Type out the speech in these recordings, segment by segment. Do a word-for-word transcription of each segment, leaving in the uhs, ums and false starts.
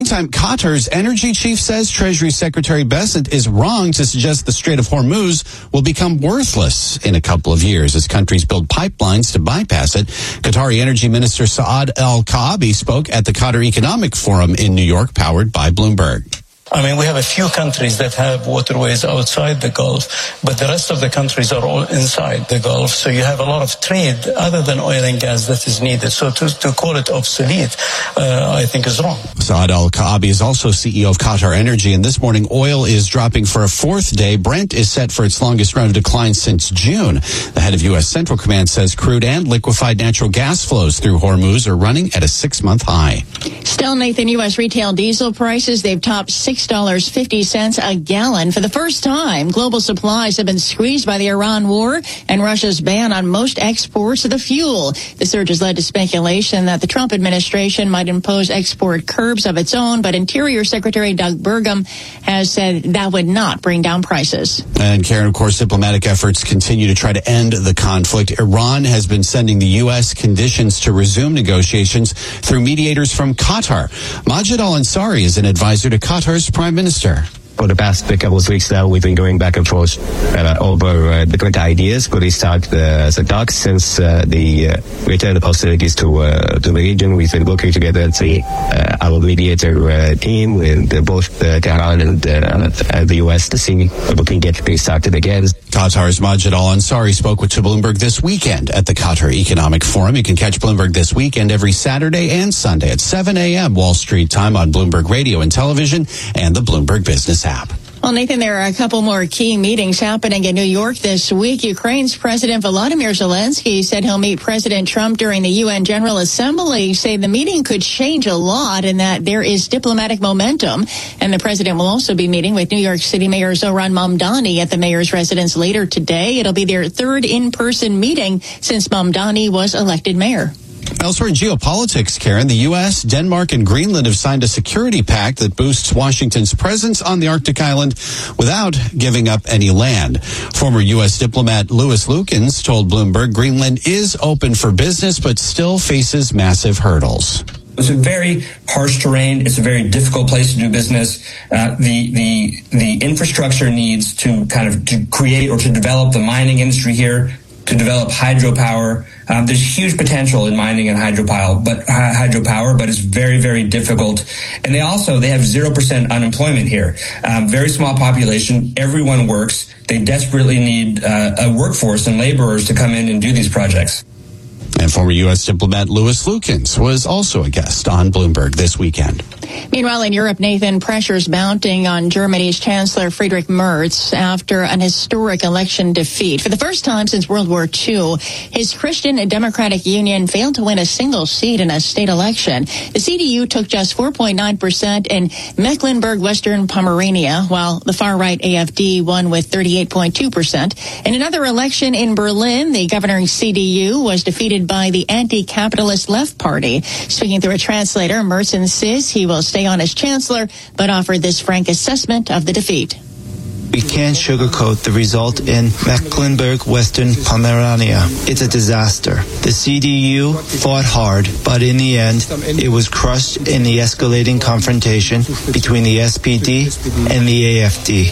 meantime, Qatar's energy chief says Treasury Secretary Bessent is wrong to suggest the Strait of Hormuz will become worthless in a couple of years as countries build pipelines to bypass it. Qatari Energy Minister Saad Al-Kaabi spoke at the Qatar Economic Forum in New York, powered by Bloomberg. I mean, we have a few countries that have waterways outside the Gulf, but the rest of the countries are all inside the Gulf. So you have a lot of trade other than oil and gas that is needed. So to, to call it obsolete, uh, I think is wrong. Saad Al-Kaabi is also C E O of Qatar Energy, and this morning oil is dropping for a fourth day. Brent is set for its longest run of decline since June. The head of U S Central Command says crude and liquefied natural gas flows through Hormuz are running at a six-month high. Still, Nathan, U S retail diesel prices, they've topped six dollars and fifty cents a gallon. For the first time, global supplies have been squeezed by the Iran war and Russia's ban on most exports of the fuel. The surge has led to speculation that the Trump administration might impose export curbs of its own, but Interior Secretary Doug Burgum has said that would not bring down prices. And Karen, of course, diplomatic efforts continue to try to end the conflict. Iran has been sending the U S conditions to resume negotiations through mediators from Qatar. Majid Al-Ansari is an advisor to Qatar's prime minister. For the past couple of weeks now, we've been going back and forth uh, over uh, different ideas to restart uh, the talks since uh, the uh, return of hostilities to, uh, to the region. We've been working together as the, uh, our mediator uh, team with uh, both uh, Tehran and uh, the U S to see if we can get restarted again. Qatar's Majid Al-Ansari spoke with to Bloomberg this weekend at the Qatar Economic Forum. You can catch Bloomberg this weekend every Saturday and Sunday at seven a.m. Wall Street time on Bloomberg Radio and Television and the Bloomberg Business app. Well, Nathan, there are a couple more key meetings happening in New York this week. Ukraine's President Volodymyr Zelensky said he'll meet President Trump during the U N General Assembly, saying the meeting could change a lot and that there is diplomatic momentum. And the president will also be meeting with New York City Mayor Zohran Mamdani at the mayor's residence later today. It'll be their third in-person meeting since Mamdani was elected mayor. Elsewhere in geopolitics, Karen, the U S, Denmark, and Greenland have signed a security pact that boosts Washington's presence on the Arctic island without giving up any land. Former U S diplomat Louis Lukens told Bloomberg Greenland is open for business but still faces massive hurdles. It's a very harsh terrain. It's a very difficult place to do business. Uh, the the the infrastructure needs to kind of to create or to develop the mining industry here, to develop hydropower. Um, there's huge potential in mining and hydropower, but uh, hydropower, but it's very, very difficult. And they also they have zero percent unemployment here. Um, very small population. Everyone works. They desperately need uh, a workforce and laborers to come in and do these projects. And former U S diplomat Louis Lukens was also a guest on Bloomberg this weekend. Meanwhile, in Europe, Nathan, pressure's mounting on Germany's Chancellor Friedrich Merz after an historic election defeat. For the first time since World War Two, his Christian Democratic Union failed to win a single seat in a state election. The C D U took just four point nine percent in Mecklenburg-Western Pomerania, while the far-right A F D won with thirty-eight point two percent. In another election in Berlin, the governing C D U was defeated by the anti-capitalist Left Party. Speaking through a translator, Merz insists he will stay on as chancellor, but offered this frank assessment of the defeat. We can't sugarcoat the result in Mecklenburg-Western Pomerania. It's a disaster. The C D U fought hard, but in the end, it was crushed in the escalating confrontation between the S P D and the A F D.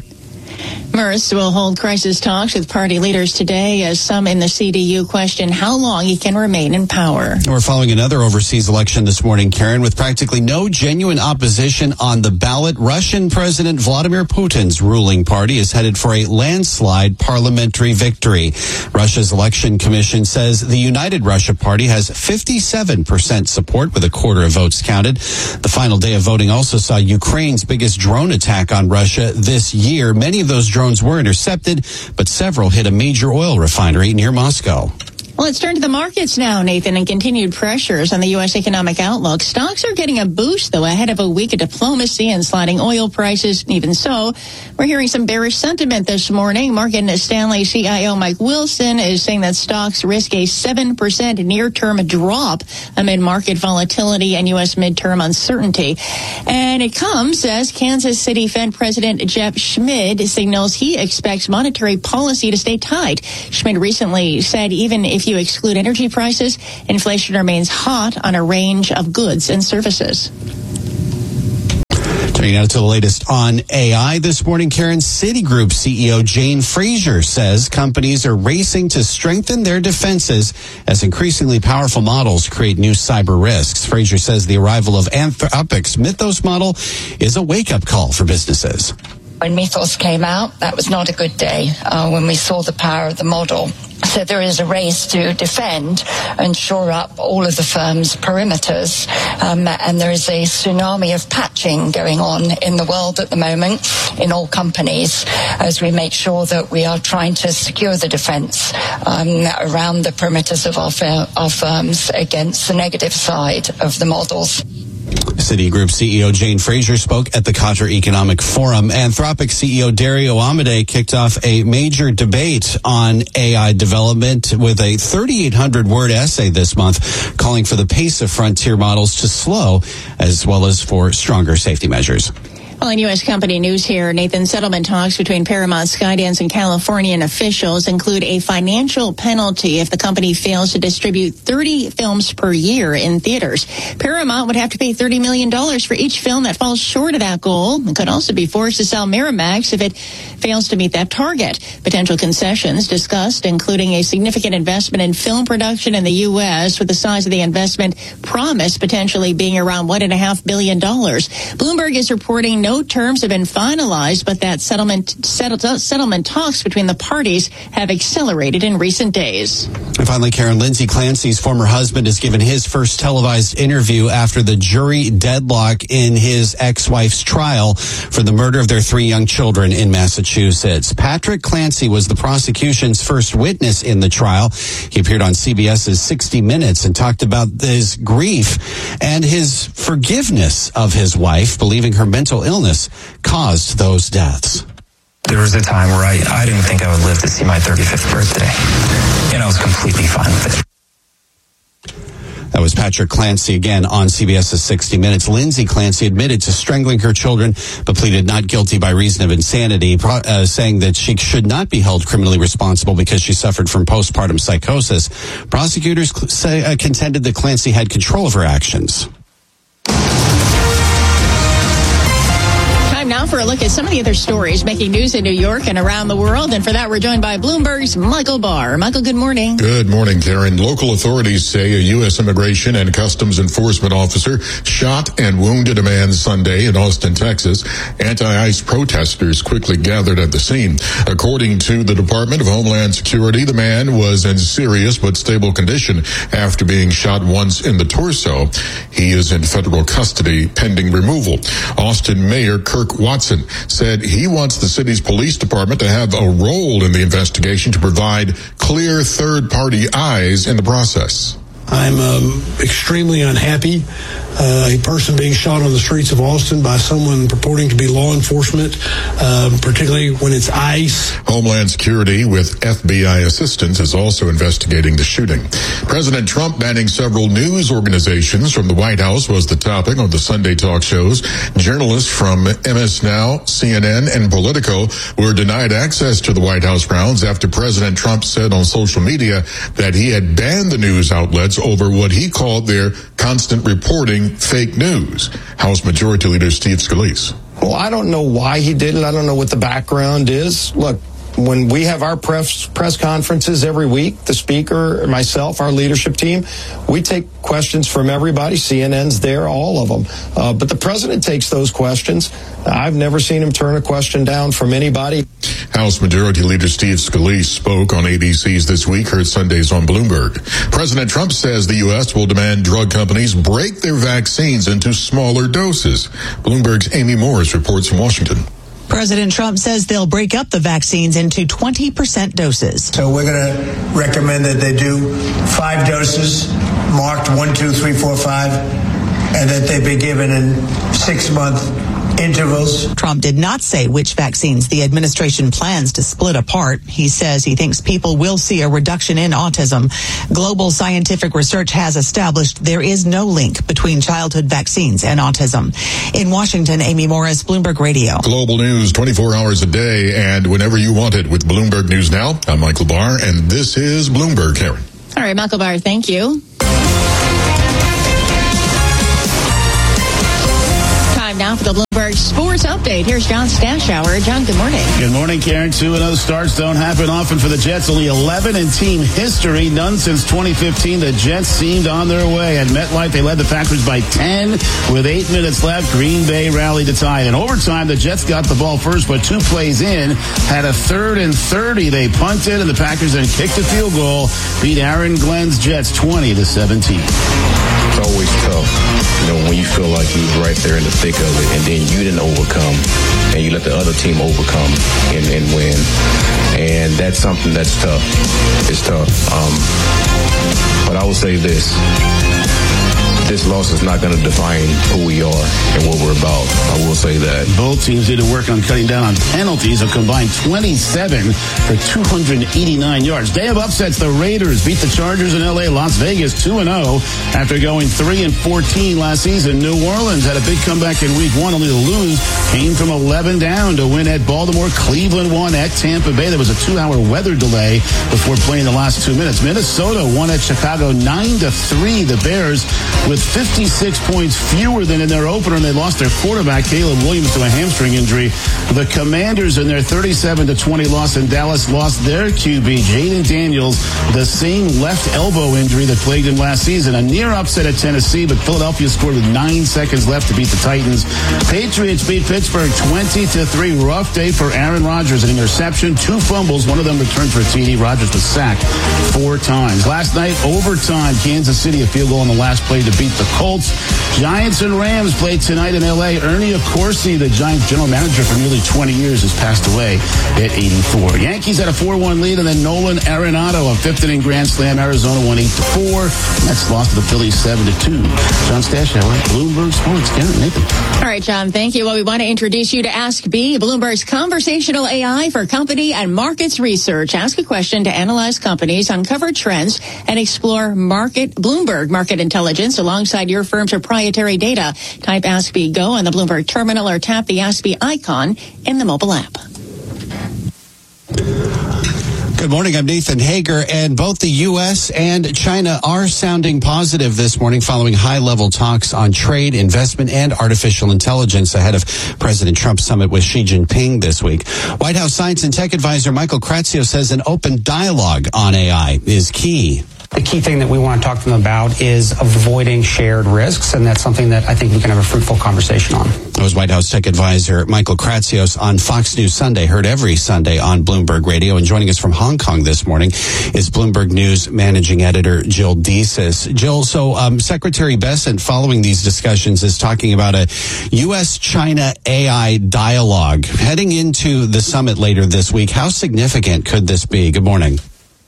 Merz will hold crisis talks with party leaders today as some in the C D U question how long he can remain in power. We're following another overseas election this morning, Karen, with practically no genuine opposition on the ballot. Russian President Vladimir Putin's ruling party is headed for a landslide parliamentary victory. Russia's election commission says the United Russia Party has fifty-seven percent support with a quarter of votes counted. The final day of voting also saw Ukraine's biggest drone attack on Russia this year. Many of those drones were intercepted, but several hit a major oil refinery near Moscow. Well, let's turn to the markets now, Nathan, and continued pressures on the U S economic outlook. Stocks are getting a boost, though, ahead of a week of diplomacy and sliding oil prices. Even so, we're hearing some bearish sentiment this morning. Morgan Stanley C I O Mike Wilson is saying that stocks risk a seven percent near-term drop amid market volatility and U S midterm uncertainty. And it comes as Kansas City Fed President Jeff Schmid signals he expects monetary policy to stay tight. Schmid recently said even if you exclude energy prices, inflation remains hot on a range of goods and services. Turning now to the latest on A I this morning, Karen. Citigroup C E O Jane Fraser says companies are racing to strengthen their defenses as increasingly powerful models create new cyber risks. Fraser says the arrival of Anthropic's Mythos model is a wake-up call for businesses. When Mythos came out, that was not a good day uh, when we saw the power of the model. So there is a race to defend and shore up all of the firm's perimeters. Um, and there is a tsunami of patching going on in the world at the moment in all companies as we make sure that we are trying to secure the defense um, around the perimeters of our, fir- our firms against the negative side of the models. Citigroup C E O Jane Fraser spoke at the Qatar Economic Forum. Anthropic C E O Dario Amodei kicked off a major debate on A I development with a thirty-eight hundred word essay this month calling for the pace of frontier models to slow as well as for stronger safety measures. Well, in U S company news here, Nathan, settlement talks between Paramount, Skydance, and Californian officials include a financial penalty if the company fails to distribute thirty films per year in theaters. Paramount would have to pay thirty million dollars for each film that falls short of that goal and could also be forced to sell Miramax if it fails to meet that target. Potential concessions discussed, including a significant investment in film production in the U S, with the size of the investment promised potentially being around one point five billion dollars. Bloomberg is reporting no terms have been finalized, but that settlement settled, settlement talks between the parties have accelerated in recent days. And finally, Karen, Lindsay Clancy's former husband has given his first televised interview after the jury deadlock in his ex-wife's trial for the murder of their three young children in Massachusetts. Patrick Clancy was the prosecution's first witness in the trial. He appeared on CBS's sixty minutes and talked about his grief and his forgiveness of his wife, believing her mental illness caused those deaths. There was a time where I, I didn't think I would live to see my thirty-fifth birthday, and I was completely fine with it. That was Patrick Clancy again on CBS's sixty minutes. Lindsay Clancy admitted to strangling her children, but pleaded not guilty by reason of insanity, uh, saying that she should not be held criminally responsible because she suffered from postpartum psychosis. Prosecutors say, uh, contended that Clancy had control of her actions. Now for a look at some of the other stories making news in New York and around the world. And for that, we're joined by Bloomberg's Michael Barr. Michael, good morning. Good morning, Karen. Local authorities say a U S Immigration and Customs Enforcement officer shot and wounded a man Sunday in Austin, Texas. Anti-ICE protesters quickly gathered at the scene. According to the Department of Homeland Security, the man was in serious but stable condition after being shot once in the torso. He is in federal custody pending removal. Austin Mayor Kirk Watson said he wants the city's police department to have a role in the investigation to provide clear third-party eyes in the process. I'm um, extremely unhappy. Uh, a person being shot on the streets of Austin by someone purporting to be law enforcement, um, particularly when it's ICE. Homeland Security, with F B I assistance, is also investigating the shooting. President Trump banning several news organizations from the White House was the topic of the Sunday talk shows. Journalists from M S Now, C N N, and Politico were denied access to the White House grounds after President Trump said on social media that he had banned the news outlets over what he called their constant reporting fake news. House Majority Leader Steve Scalise. Well, I don't know why he did it. I don't know what the background is. Look, when we have our press press conferences every week, the speaker, myself, our leadership team, we take questions from everybody. C N N's there, all of them. Uh, but the president takes those questions. I've never seen him turn a question down from anybody. House Majority Leader Steve Scalise spoke on A B C's This Week, heard Sundays on Bloomberg. President Trump says the U S will demand drug companies break their vaccines into smaller doses. Bloomberg's Amy Morris reports from Washington. President Trump says they'll break up the vaccines into twenty percent doses. So we're going to recommend that they do five doses, marked one, two, three, four, five, and that they be given in six-month intervals. Trump did not say which vaccines the administration plans to split apart. He says he thinks people will see a reduction in autism. Global scientific research has established there is no link between childhood vaccines and autism. In Washington, Amy Morris, Bloomberg Radio. Global news twenty-four hours a day and whenever you want it with Bloomberg News Now. I'm Michael Barr, and this is Bloomberg, Karen. All right, Michael Barr, thank you. Time now for the Bloomberg Sports Update. Here's John Stashower. John, good morning. Good morning, Karen. two and oh starts don't happen often for the Jets. Only eleven in team history. None since twenty fifteen. The Jets seemed on their way. At MetLife, they led the Packers by ten with eight minutes left. Green Bay rallied to tie it. In overtime, the Jets got the ball first, but two plays in, had a third and thirty. They punted, and the Packers then kicked a field goal, beat Aaron Glenn's Jets twenty to seventeen. It's always tough, you know, when you feel like you was right there in the thick of it, and then you didn't overcome, and you let the other team overcome and, and win. And that's something that's tough. It's tough. Um, but I will say this. This loss is not going to define who we are and what we're about. I will say that. Both teams did work on cutting down on penalties, a combined twenty-seven for two hundred eighty-nine yards. Day of upsets, the Raiders beat the Chargers in L A. Las Vegas two and oh after going three and fourteen last season. New Orleans had a big comeback in week one, only to lose. Came from eleven down to win at Baltimore. Cleveland won at Tampa Bay. There was a two-hour weather delay before playing the last two minutes. Minnesota won at Chicago nine to three. The Bears with fifty-six points fewer than in their opener, and they lost their quarterback, Caleb Williams, to a hamstring injury. The Commanders, in their thirty-seven to twenty loss in Dallas, lost their Q B, Jaden Daniels, the same left elbow injury that plagued him last season. A near upset at Tennessee, but Philadelphia scored with nine seconds left to beat the Titans. Patriots beat Pittsburgh twenty to three. Rough day for Aaron Rodgers. An interception, two fumbles, one of them returned for a T D. Rodgers was sacked four times. Last night, overtime, Kansas City, a field goal on the last play to beat the Colts. Giants and Rams played tonight in L A. Ernie Accorsi, the Giants general manager for nearly twenty years, has passed away at eighty-four. Yankees had a four one lead, and then Nolan Arenado, a fifth inning grand slam. Arizona won eight to four. Mets lost to the Phillies seven to two. John Stashower, Bloomberg Sports. Karen, Nathan. All right, John, thank you. Well, we want to introduce you to Ask B, Bloomberg's conversational A I for company and markets research. Ask a question to analyze companies, uncover trends, and explore market Bloomberg market intelligence alongside your firm's proprietary data. Type Ask B Go on the Bloomberg terminal or tap the Ask B icon in the mobile app. Good morning. I'm Nathan Hager, and both the U S and China are sounding positive this morning following high-level talks on trade, investment, and artificial intelligence ahead of President Trump's summit with Xi Jinping this week. White House science and tech advisor Michael Kratsios says an open dialogue on A I is key. The key thing that we want to talk to them about is avoiding shared risks, and that's something that I think we can have a fruitful conversation on. That was White House tech advisor Michael Kratsios on Fox News Sunday, heard every Sunday on Bloomberg Radio. And joining us from Hong Kong this morning is Bloomberg News managing editor Jill Desis. Jill, so um, Secretary Bessent, following these discussions, is talking about a U S China A I dialogue heading into the summit later this week. How significant could this be? Good morning.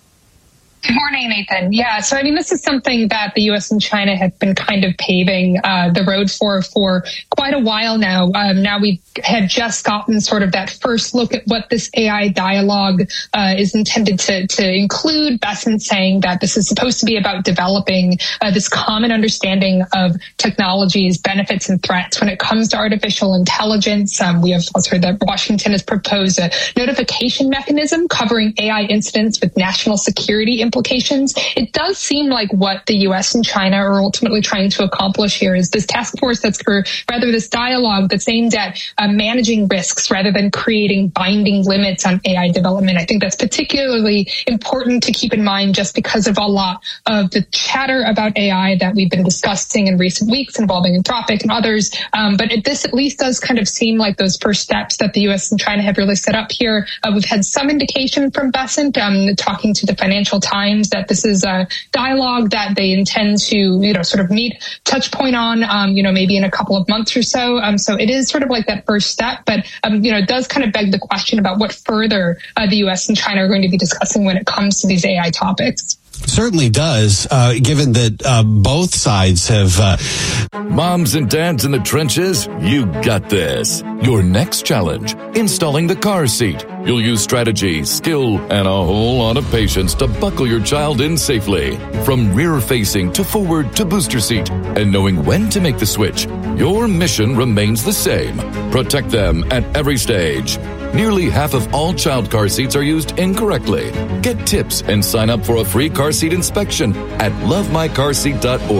Good morning, Nathan. Yeah, so I mean, this is something that the U S and China have been kind of paving uh, the road for for quite a while now. Um, now we had just gotten sort of that first look at what this A I dialogue uh, is intended to, to include. Bessent saying that this is supposed to be about developing uh, this common understanding of technology's benefits and threats when it comes to artificial intelligence. Um, we have also heard that Washington has proposed a notification mechanism covering A I incidents with national security implications. It does seem like what the U S and China are ultimately trying to accomplish here is this task force that's for rather this dialogue that's aimed at uh, managing risks rather than creating binding limits on A I development. I think that's particularly important to keep in mind just because of a lot of the chatter about A I that we've been discussing in recent weeks involving Anthropic and others. Um, but it, this at least does kind of seem like those first steps that the U S and China have really set up here. Uh, we've had some indication from Bessent um, talking to the Financial Times that this is a dialogue that they intend to, you know, sort of meet touch point on, um, you know, maybe in a couple of months or so. Um, so it is sort of like that first step, but, um, you know, it does kind of beg the question about what further uh, the U S and China are going to be discussing when it comes to these A I topics. Certainly does, uh, given that uh, both sides have... Uh... Moms and dads in the trenches, you got this. Your next challenge, installing the car seat. You'll use strategy, skill, and a whole lot of patience to buckle your child in safely. From rear-facing to forward to booster seat. And knowing when to make the switch, your mission remains the same. Protect them at every stage. Nearly half of all child car seats are used incorrectly. Get tips and sign up for a free car seat inspection at love my car seat dot org.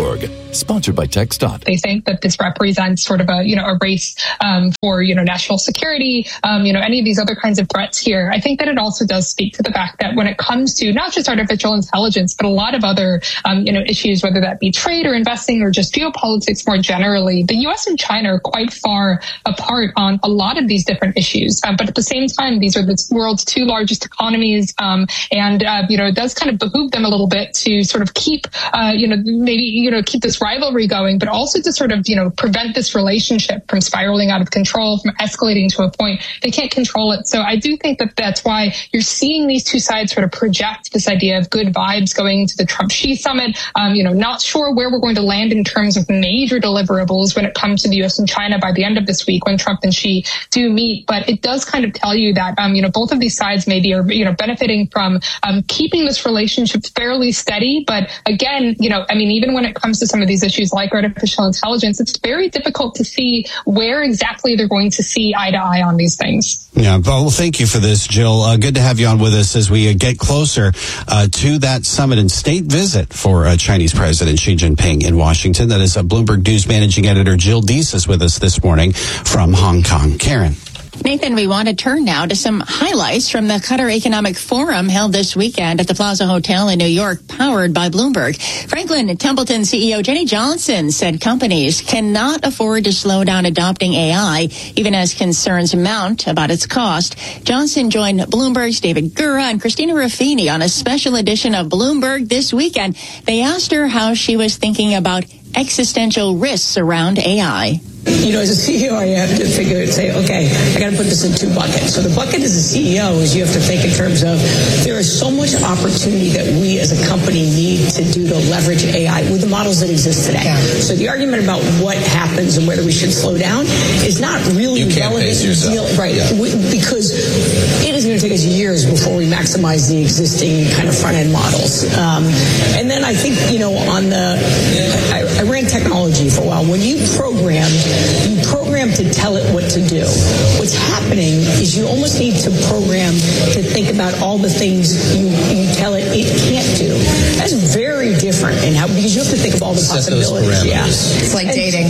Sponsored by TxDOT. They think that this represents sort of a, you know, a race um, for, you know, national security, um, you know, any of these other kinds of threats here. I think that it also does speak to the fact that when it comes to not just artificial intelligence, but a lot of other, um, you know, issues, whether that be trade or investing or just geopolitics more generally, the U S and China are quite far apart on a lot of these different issues. Um, but at the same time, these are the world's two largest economies. Um, and, uh, you know, it does kind of behoove them a little bit to sort of keep, uh, you know, maybe, you know, keep this rivalry going, but also to sort of, you know, prevent this relationship from spiraling out of control, from escalating to a point they can't control it. So I do think that that's why you're seeing these two sides sort of project this idea of good vibes going into the Trump-Xi summit. Um, you know, not sure where we're going to land in terms of major deliverables when it comes to the U S and China by the end of this week when Trump and Xi do meet. But it does kind of tell you that, um, you know, both of these sides maybe are, you know, benefiting from um, keeping this relationship fairly steady. But again, you know, I mean, even when it comes to some of these issues like artificial intelligence, it's very difficult to see where exactly they're going to see eye to eye on these things. Yeah, well, thank you for this, Jill. Uh, good to have you on with us as we uh, get closer uh, to that summit and state visit for uh, Chinese President Xi Jinping in Washington. That is uh, Bloomberg News Managing Editor Jill Deese is with us this morning from Hong Kong. Karen. Nathan, we want to turn now to some highlights from the Qatar Economic Forum held this weekend at the Plaza Hotel in New York, powered by Bloomberg. Franklin Templeton C E O Jenny Johnson said companies cannot afford to slow down adopting A I, even as concerns mount about its cost. Johnson joined Bloomberg's David Gura and Christina Ruffini on a special edition of Bloomberg this weekend. They asked her how she was thinking about existential risks around A I. You know, as a C E O, you have to figure and say, okay, I got to put this in two buckets. So the bucket as a C E O is you have to think in terms of there is so much opportunity that we as a company need to do to leverage A I with the models that exist today. Yeah. So the argument about what happens and whether we should slow down is not really you can't relevant. Pace yourself. Deal, right. Yeah. Because it is going to take us years before we maximize the existing kind of front-end models. Um, and then I think, you know, on the, I, I ran technology for a while. When you program, you program to tell it what to do. What's happening is you almost need to program to think about all the things you, you tell it it can't do. That's very different in how, because you have to think of all the Set possibilities. Those yeah, it's like and, dating.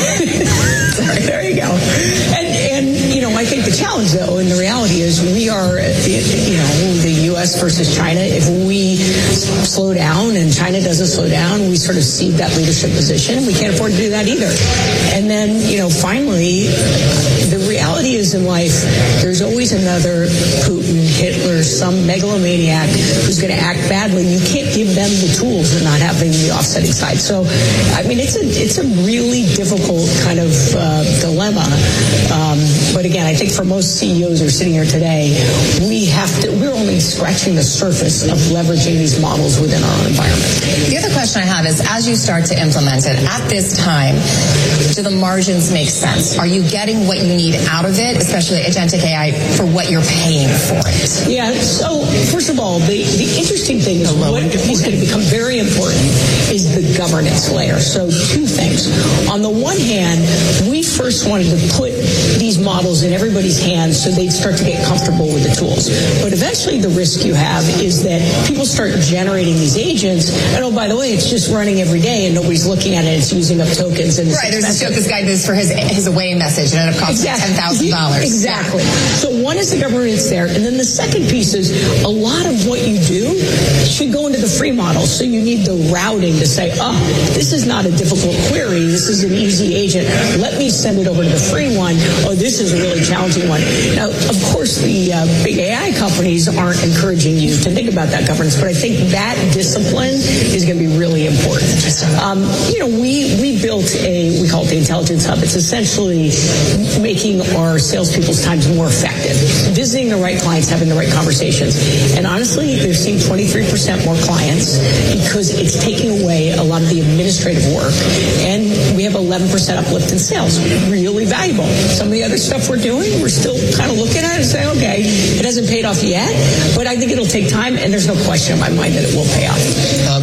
Sorry, there you go. And and you know, I think the challenge though, and the reality is, we are, you know, the U S versus China. If we slow down and China doesn't slow down, we sort of cede that leadership position. We can't afford to do that either. And then, you know, finally, the reality is in life, there's always another Putin, Hitler, some megalomaniac who's going to act badly. You can't give them the tools and not having the offsetting side. So, I mean, it's a it's a really difficult kind of uh, dilemma. Um, but again, I think for most C E Os who are sitting here today, we have to, we're only scratching the surface of leveraging these models within our own environment. The other question I have is, as you start to implement it at this time, do the margins make sense? Are you getting what you need out of it, especially agentic A I, for what you're paying for it? Yeah, so first of all, the, the interesting thing is what is going to become very important is the governance layer. So two things. On the one hand, we first wanted to put these models in everybody's hands so they'd start to get comfortable with the tools. But eventually the risk you have is that people start generating these agents, and oh, by the way, it's just running every day and nobody's looking at it, it's using up tokens. And right, there's a joke this guy does for his his away message, and it costs exactly. ten thousand dollars. Exactly. So one is the governance there, and then the second piece is a lot of what you do should go into the free model. So you need the routing to say, oh, this is not a difficult query, this is an easy agent, let me send it over to the free one. Oh, this is a really challenging one. Now, of course, the uh, big A I companies aren't encouraging you to think about that governance, but I think that discipline is going to be really important. Um, you know, we, we built a, we call it the Intelligence Hub. It's essentially making our salespeople's times more effective, visiting the right clients, having the right conversations. And honestly, they've seen twenty-three percent more clients because it's taking away a lot of the administrative work. And we have eleven percent uplift in sales. Really valuable. Some of the other stuff we're doing, we're still kind of looking at it and saying, okay, it hasn't paid off yet, but I think it'll take time, and there's no question in my mind that it will pay off. Um,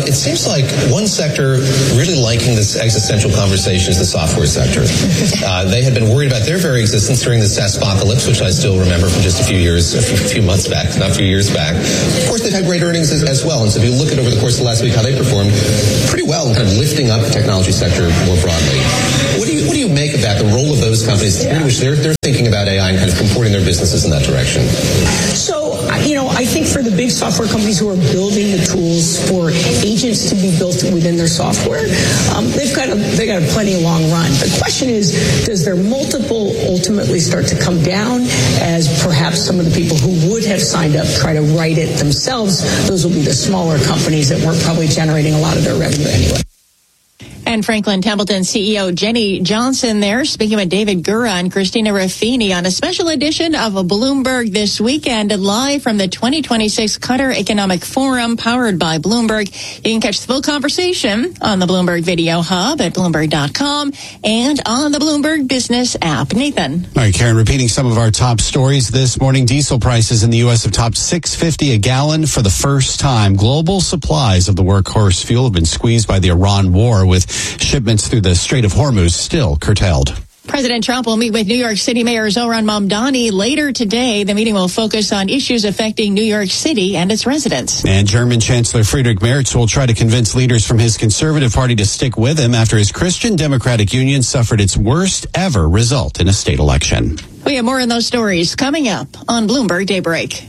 it seems like one sector really liking this existential conversation is the software sector. Uh, they had been worried about their very existence during the SaaSpocalypse, which I still remember from just a few years, a few, few months back, not a few years back. Of course, they've had great earnings as, as well. And so if you look at over the course of the last week how they performed, pretty well in kind of lifting up the technology sector more broadly. What do you what do you make of that, the role of those companies, yeah. in which they're, they're thinking about A I and kind of comporting their businesses in that direction? So, you know, I think for the big software companies who are building the tools for agents to be built within their software, um, they've got a, they've got a plenty long run. The question is, does their multiple ultimately start to come down as perhaps some of the people who would have signed up try to write it themselves? Those will be the smaller companies that weren't probably generating a lot of their revenue anyway. And Franklin Templeton C E O Jenny Johnson there speaking with David Gura and Christina Ruffini on a special edition of a Bloomberg This Weekend, live from the twenty twenty-six Qatar Economic Forum powered by Bloomberg. You can catch the full conversation on the Bloomberg Video Hub at Bloomberg dot com and on the Bloomberg Business app. Nathan. All right, Karen, repeating some of our top stories this morning. Diesel prices in the U S have topped six fifty a gallon for the first time. Global supplies of the workhorse fuel have been squeezed by the Iran war, with shipments through the Strait of Hormuz still curtailed. President Trump will meet with New York City Mayor Zohran Mamdani later today. The meeting will focus on issues affecting New York City and its residents. And German Chancellor Friedrich Merz will try to convince leaders from his conservative party to stick with him after his Christian Democratic Union suffered its worst ever result in a state election. We have more on those stories coming up on Bloomberg Daybreak.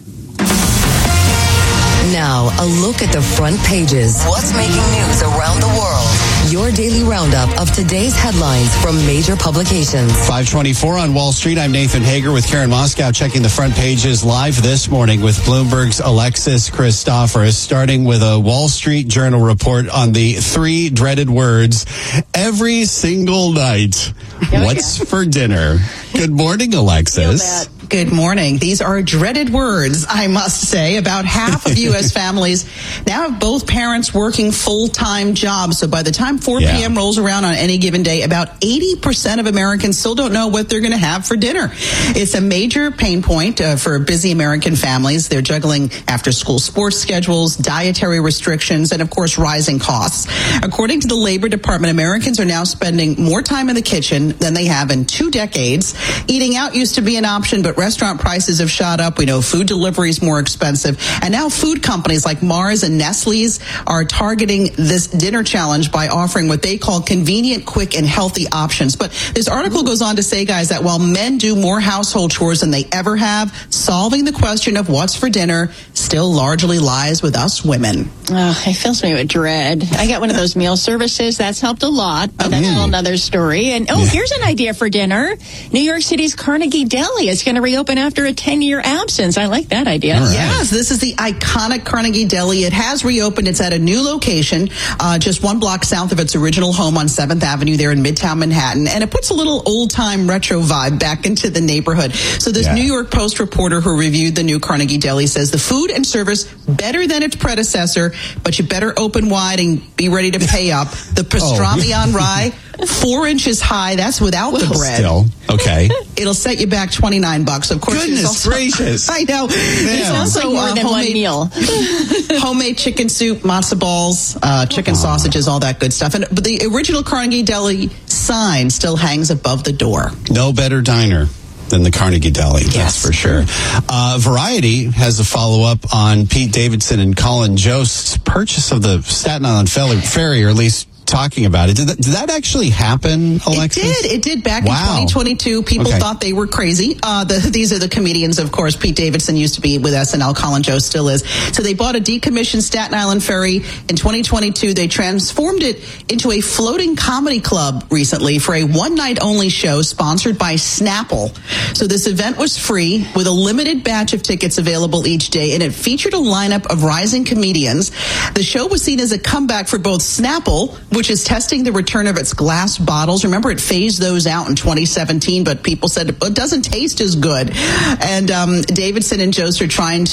Now, a look at the front pages. What's making news around the world? Your daily roundup of today's headlines from major publications. five twenty-four on Wall Street. I'm Nathan Hager with Karen Moscow checking the front pages live this morning with Bloomberg's Alexis Christoforous, starting with a Wall Street Journal report on the three dreaded words every single night. Oh, What's yeah. for dinner? Good morning, Alexis. Good morning. These are dreaded words, I must say. About half of U S families now have both parents working full-time jobs. So by the time four p.m. Yeah. rolls around on any given day, about eighty percent of Americans still don't know what they're going to have for dinner. It's a major pain point uh, for busy American families. They're juggling after-school sports schedules, dietary restrictions, and, of course, rising costs. According to the Labor Department, Americans are now spending more time in the kitchen than they have in two decades. Eating out used to be an option, but restaurant prices have shot up. We know food delivery is more expensive. And now food companies like Mars and Nestle's are targeting this dinner challenge by offering what they call convenient, quick, and healthy options. But this article goes on to say, guys, that while men do more household chores than they ever have, solving the question of what's for dinner still largely lies with us women. Oh, it fills me with dread. I got one of those meal services. That's helped a lot, but that's a whole other story. And, oh, yeah. here's an idea for dinner. New York City's Carnegie Deli is going to reopen after a ten-year absence. I like that idea. Right. Yes, this is the iconic Carnegie Deli. It has reopened. It's at a new location, uh, just one block south of its original home on seventh Avenue there in Midtown Manhattan. And it puts a little old-time retro vibe back into the neighborhood. So this yeah. New York Post reporter who reviewed the new Carnegie Deli says the food and service better than its predecessor, but you better open wide and be ready to pay up. The pastrami oh. on rye, four inches high. That's without well, the bread. Still, okay. It'll set you back twenty-nine bucks. Of course, goodness also, gracious! I know. It's also like more uh, than homemade one meal. homemade chicken soup, matzo balls, uh, chicken oh. sausages, all that good stuff. And but the original Carnegie Deli sign still hangs above the door. No better diner than the Carnegie Deli, yes. that's for sure. Uh, Variety has a follow-up on Pete Davidson and Colin Jost's purchase of the Staten Island Ferry, or at least talking about it. Did that, did that actually happen, Alexis? It did. It did back wow. in twenty twenty-two. People okay. thought they were crazy. Uh, the, these are the comedians, of course. Pete Davidson used to be with S N L. Colin Jost still is. So they bought a decommissioned Staten Island Ferry in twenty twenty-two. They transformed it into a floating comedy club recently for a one-night-only show sponsored by Snapple. So this event was free with a limited batch of tickets available each day, and it featured a lineup of rising comedians. The show was seen as a comeback for both Snapple, which is testing the return of its glass bottles. Remember, it phased those out in twenty seventeen, but people said it doesn't taste as good. And um, Davidson and Jost are trying to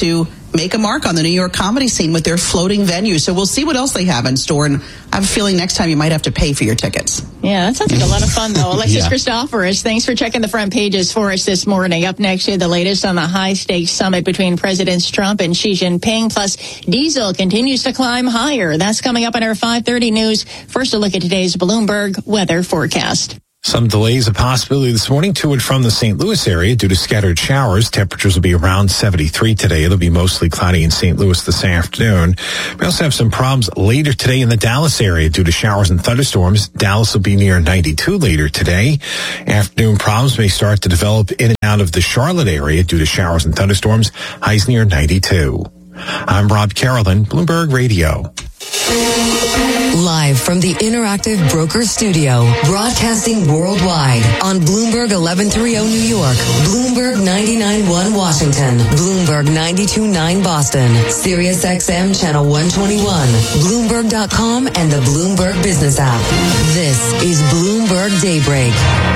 make a mark on the New York comedy scene with their floating venue. So we'll see what else they have in store. And I have a feeling next time you might have to pay for your tickets. Yeah, that sounds like a lot of fun, though. Alexis Yeah. Christoforous, thanks for checking the front pages for us this morning. Up next, the latest on the high-stakes summit between Presidents Trump and Xi Jinping. Plus, diesel continues to climb higher. That's coming up on our five thirty news. First, a look at today's Bloomberg weather forecast. Some delays a possibility this morning to and from the Saint Louis area due to scattered showers. Temperatures will be around seventy-three today. It'll be mostly cloudy in Saint Louis this afternoon. We also have some problems later today in the Dallas area due to showers and thunderstorms. Dallas will be near ninety-two later today. Afternoon problems may start to develop in and out of the Charlotte area due to showers and thunderstorms. Highs near ninety-two. I'm Rob Carolyn, Bloomberg Radio. Live from the Interactive Brokers Studio, broadcasting worldwide on Bloomberg eleven thirty New York, Bloomberg ninety-nine point one Washington, Bloomberg ninety-two point nine Boston, Sirius X M Channel one twenty-one, Bloomberg dot com, and the Bloomberg Business app. This is Bloomberg Daybreak.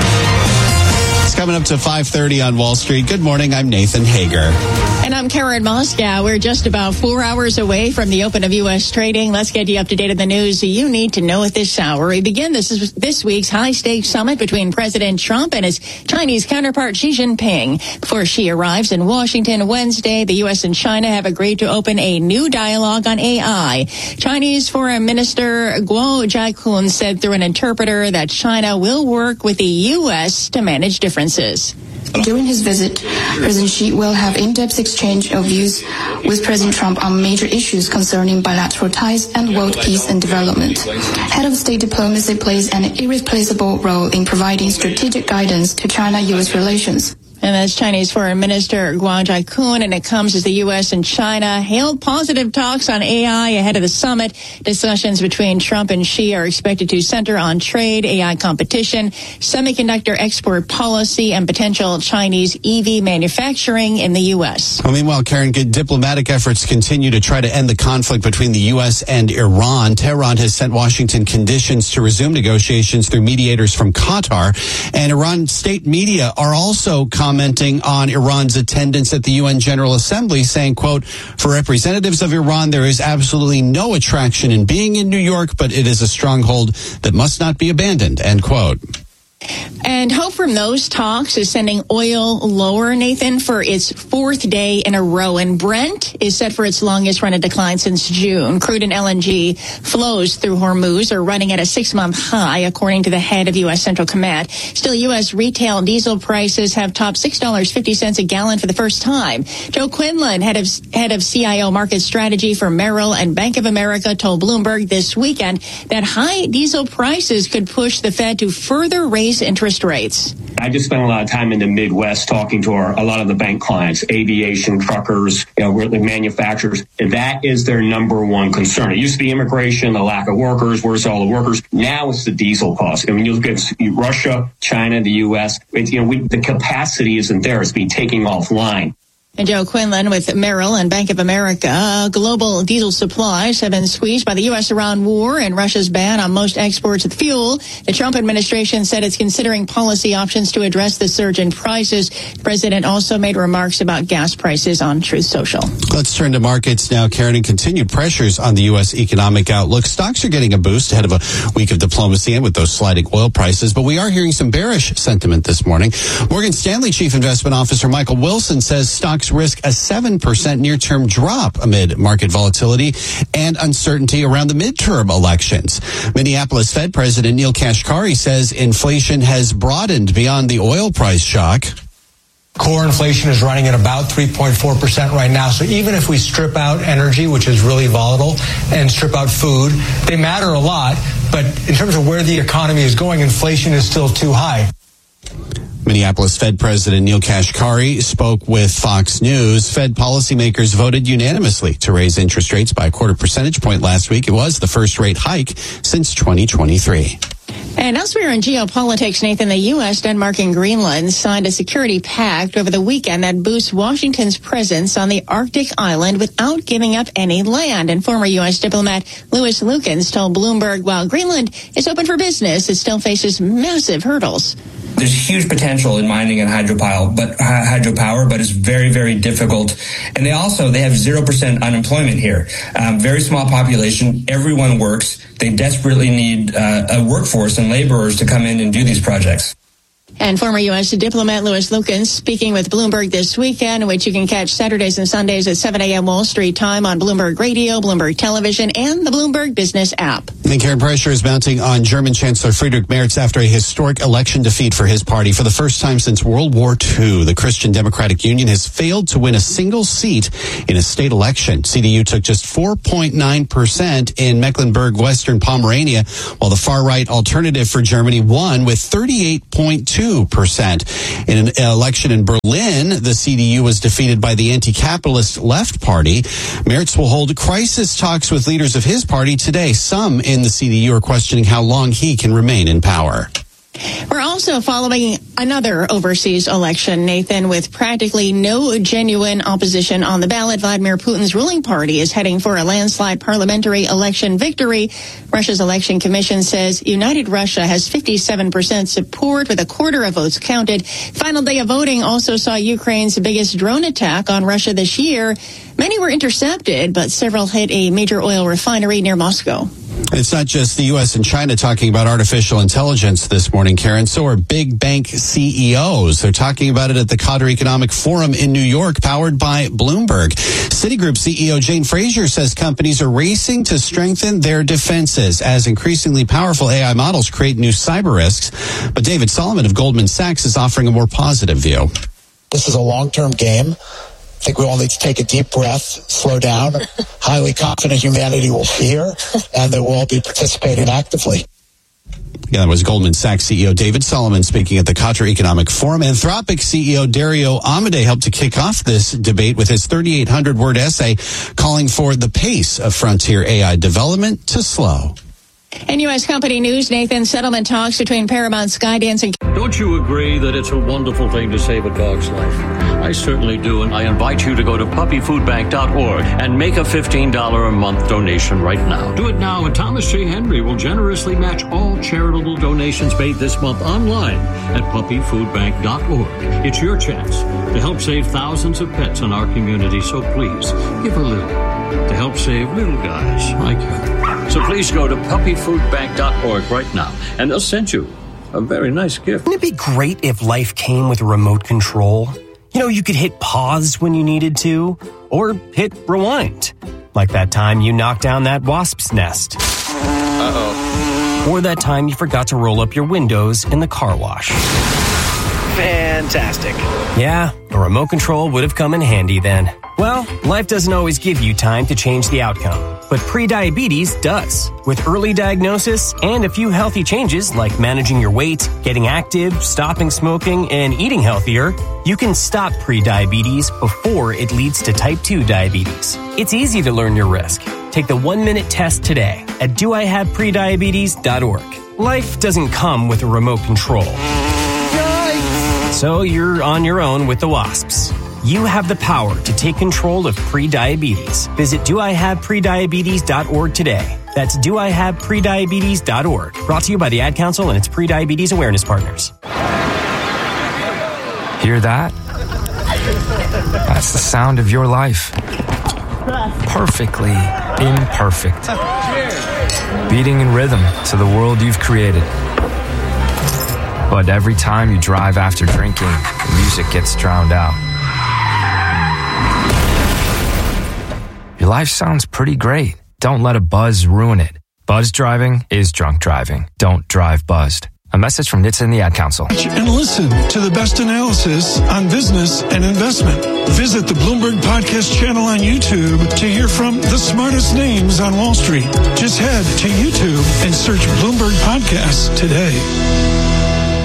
It's coming up to five thirty on Wall Street. Good morning. I'm Nathan Hager. And I'm Karen Moscow. We're just about four hours away from the open of U S trading. Let's get you up to date on the news you need to know at this hour. We begin this this week's high-stakes summit between President Trump and his Chinese counterpart Xi Jinping. Before Xi arrives in Washington Wednesday, the U S and China have agreed to open a new dialogue on A I. Chinese Foreign Minister Guo Jiakun said through an interpreter that China will work with the U S to manage differences. During his visit, President Xi will have in-depth exchange of views with President Trump on major issues concerning bilateral ties and world peace and development. Head of state diplomacy plays an irreplaceable role in providing strategic guidance to China-U S relations. And that's Chinese Foreign Minister Guo Jiakun, and it comes as the U S and China hailed positive talks on A I ahead of the summit. Discussions between Trump and Xi are expected to center on trade, A I competition, semiconductor export policy, and potential Chinese E V manufacturing in the U S. Well, meanwhile, Karen, good diplomatic efforts continue to try to end the conflict between the U S and Iran. Tehran has sent Washington conditions to resume negotiations through mediators from Qatar. And Iran state media are also commenting on Iran's attendance at the U N General Assembly, saying, quote, for representatives of Iran, there is absolutely no attraction in being in New York, but it is a stronghold that must not be abandoned, end quote. And hope from those talks is sending oil lower, Nathan, for its fourth day in a row. And Brent is set for its longest run of decline since June. Crude and L N G flows through Hormuz are running at a six-month high, according to the head of U S Central Command. Still, U S retail diesel prices have topped six dollars and fifty cents a gallon for the first time. Joe Quinlan, head of, head of C I O market strategy for Merrill and Bank of America, told Bloomberg this weekend that high diesel prices could push the Fed to further raise interest rates. I just spent a lot of time in the Midwest talking to our, a lot of the bank clients, aviation, truckers, you know, the manufacturers. That is their number one concern. It used to be immigration, the lack of workers, where's all the workers? Now it's the diesel cost. And when you look at Russia, China, the U S, it, you know, we, the capacity isn't there. It's been taking offline. And Joe Quinlan with Merrill and Bank of America. Global diesel supplies have been squeezed by the U S-Iran war and Russia's ban on most exports of fuel. The Trump administration said it's considering policy options to address the surge in prices. The president also made remarks about gas prices on Truth Social. Let's turn to markets now, Karen, and continued pressures on the U S economic outlook. Stocks are getting a boost ahead of a week of diplomacy and with those sliding oil prices, but we are hearing some bearish sentiment this morning. Morgan Stanley Chief Investment Officer Michael Wilson says stocks risk a seven percent near-term drop amid market volatility and uncertainty around the midterm elections. Minneapolis Fed President Neil Kashkari says inflation has broadened beyond the oil price shock. Core inflation is running at about three point four percent right now. So even if we strip out energy, which is really volatile, and strip out food, they matter a lot. But in terms of where the economy is going, inflation is still too high. Minneapolis Fed President Neil Kashkari spoke with Fox News. Fed policymakers voted unanimously to raise interest rates by a quarter percentage point last week. It was the first rate hike since twenty twenty-three. And elsewhere in geopolitics, Nathan, the U S, Denmark, and Greenland signed a security pact over the weekend that boosts Washington's presence on the Arctic island without giving up any land. And former U S diplomat Louis Lukens told Bloomberg while Greenland is open for business, it still faces massive hurdles. There's huge potential in mining and hydropower, but hydropower, but it's very, very difficult. And they also, they have zero percent unemployment here. Um, very small population. Everyone works. They desperately need uh, a workforce and laborers to come in and do these projects. And former U S diplomat Louis Lukens speaking with Bloomberg this weekend, which you can catch Saturdays and Sundays at seven a.m. Wall Street time on Bloomberg Radio, Bloomberg Television, and the Bloomberg Business app. And Karen, pressure is mounting on German Chancellor Friedrich Merz after a historic election defeat for his party. For the first time since World War Two, the Christian Democratic Union has failed to win a single seat in a state election. C D U took just four point nine percent in Mecklenburg-Western Pomerania, while the far-right Alternative for Germany won with thirty-eight point two percent. In an election in Berlin, the C D U was defeated by the anti-capitalist Left Party. Merz will hold crisis talks with leaders of his party today. Some in the C D U are questioning how long he can remain in power. We're also following another overseas election, Nathan, with practically no genuine opposition on the ballot. Vladimir Putin's ruling party is heading for a landslide parliamentary election victory. Russia's election commission says United Russia has fifty-seven percent support with a quarter of votes counted. Final day of voting also saw Ukraine's biggest drone attack on Russia this year. Many were intercepted, but several hit a major oil refinery near Moscow. It's not just the U S and China talking about artificial intelligence this morning, Karen. So are big bank C E Os. They're talking about it at the Qatar Economic Forum in New York, powered by Bloomberg. Citigroup C E O Jane Fraser says companies are racing to strengthen their defenses as increasingly powerful A I models create new cyber risks. But David Solomon of Goldman Sachs is offering a more positive view. This is a long-term game. I think we all need to take a deep breath, slow down. Highly confident humanity will be here, and that we'll all be participating actively. Yeah, that was Goldman Sachs C E O David Solomon speaking at the Qatar Economic Forum. Anthropic C E O Dario Amodei helped to kick off this debate with his thirty-eight hundred word essay calling for the pace of frontier A I development to slow. In U S company news, Nathan, settlement talks between Paramount, Skydance, and... Don't you agree that it's a wonderful thing to save a dog's life? I certainly do, and I invite you to go to puppy food bank dot org and make a fifteen dollars a month donation right now. Do it now, and Thomas J. Henry will generously match all charitable donations made this month online at puppy food bank dot org. It's your chance to help save thousands of pets in our community, so please give a little to help save little guys like you. So please go to puppy food bank dot org right now, and they'll send you a very nice gift. Wouldn't it be great if life came with a remote control? You know, you could hit pause when you needed to, or hit rewind. Like that time you knocked down that wasp's nest. Uh-oh. Or that time you forgot to roll up your windows in the car wash. Fantastic. Yeah, a remote control would have come in handy then. Well, life doesn't always give you time to change the outcome, but prediabetes does. With early diagnosis and a few healthy changes like managing your weight, getting active, stopping smoking, and eating healthier, you can stop prediabetes before it leads to type two diabetes. It's easy to learn your risk. Take the one-minute test today at do I have prediabetes dot org. Life doesn't come with a remote control. So you're on your own with the wasps. You have the power to take control of prediabetes. Visit do I have prediabetes dot org today. That's do I have prediabetes dot org. Brought to you by the Ad Council and its prediabetes awareness partners. Hear that? That's the sound of your life. Perfectly imperfect. Beating in rhythm to the world you've created. But every time you drive after drinking, the music gets drowned out. Your life sounds pretty great. Don't let a buzz ruin it. Buzz driving is drunk driving. Don't drive buzzed. A message from N H T S A and the Ad Council. And listen to the best analysis on business and investment. Visit the Bloomberg Podcast channel on YouTube to hear from the smartest names on Wall Street. Just head to YouTube and search Bloomberg Podcasts today.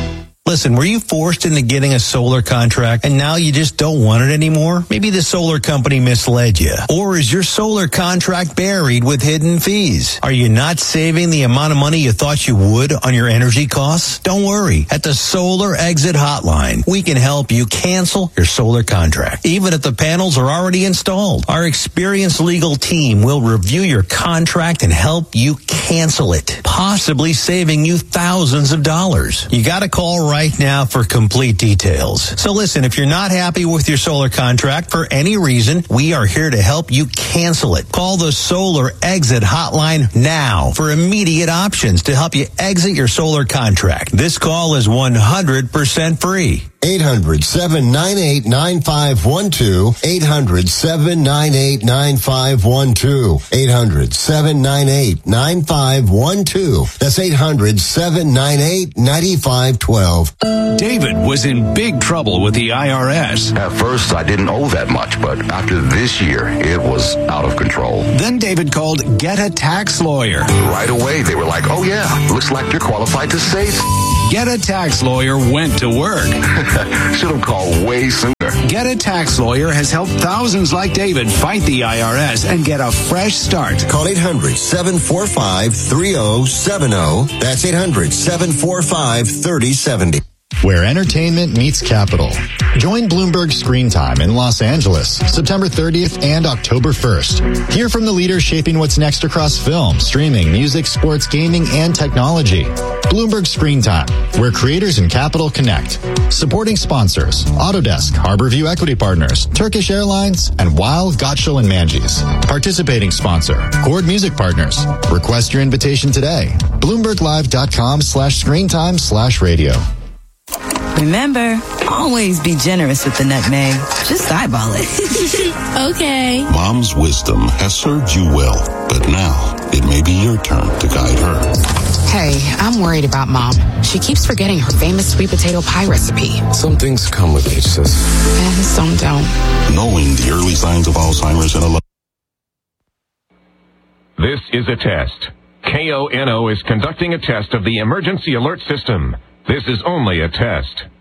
Listen, were you forced into getting a solar contract and now you just don't want it anymore? Maybe the solar company misled you. Or is your solar contract buried with hidden fees? Are you not saving the amount of money you thought you would on your energy costs? Don't worry. At the Solar Exit Hotline, we can help you cancel your solar contract, even if the panels are already installed. Our experienced legal team will review your contract and help you cancel it, possibly saving you thousands of dollars. You got to call right right now for complete details. So listen, if you're not happy with your solar contract for any reason, we are here to help you cancel it. Call the Solar Exit Hotline now for immediate options to help you exit your solar contract. This call is one hundred percent free. eight hundred, seven nine eight, nine five one two. eight hundred, seven nine eight, nine five one two. eight hundred, seven nine eight, nine five one two. That's eight hundred, seven nine eight, nine five one two. David was in big trouble with the I R S. At first, I didn't owe that much, but after this year, it was out of control. Then David called Get a Tax Lawyer. Right away, they were like, oh yeah, looks like you're qualified to save. Get a Tax Lawyer went to work. Should have called way sooner. Get a Tax Lawyer has helped thousands like David fight the I R S and get a fresh start. Call eight hundred, seven four five, three zero seven zero. That's eight hundred, seven four five, three zero seven zero. Where entertainment meets capital. Join Bloomberg Screen Time in Los Angeles, September thirtieth and October first. Hear from the leaders shaping what's next across film, streaming, music, sports, gaming, and technology. Bloomberg Screen Time, where creators and capital connect. Supporting sponsors, Autodesk, Harborview Equity Partners, Turkish Airlines, and Weil, Gottschall and Manges. Participating sponsor, Chord Music Partners. Request your invitation today. BloombergLive.com slash screentime slash radio. Remember, always be generous with the nutmeg. Just eyeball it. Okay. Mom's wisdom has served you well, but now it may be your turn to guide her. Hey, I'm worried about Mom. She keeps forgetting her famous sweet potato pie recipe. Some things come with age, sis. And some don't. Knowing the early signs of Alzheimer's and a This is a test. K O N O is conducting a test of the emergency alert system. This is only a test.